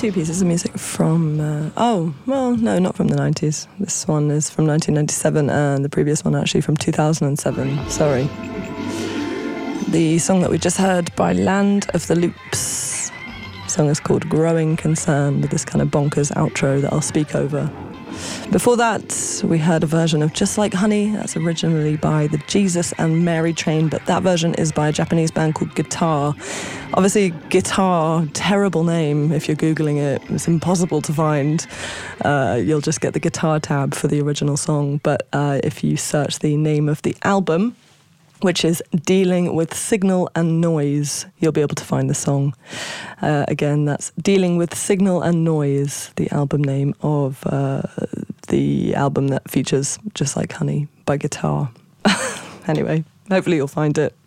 two pieces of music from, no, not from the 90s. This one is from 1997 and the previous one actually from 2007. Sorry. The song that we just heard by Land of the Loops. The song is called Growing Concern, with this kind of bonkers outro that I'll speak over. Before that, we heard a version of Just Like Honey. That's originally by the Jesus and Mary Chain, but that version is by a Japanese band called Guitar. Obviously, Guitar, terrible name if you're Googling it. It's impossible to find. You'll just get the Guitar tab for the original song. But if you search the name of the album, which is Dealing with Signal and Noise, you'll be able to find the song. Again, that's Dealing with Signal and Noise, the album name of the album that features Just Like Honey by Guitar. Anyway, hopefully you'll find it.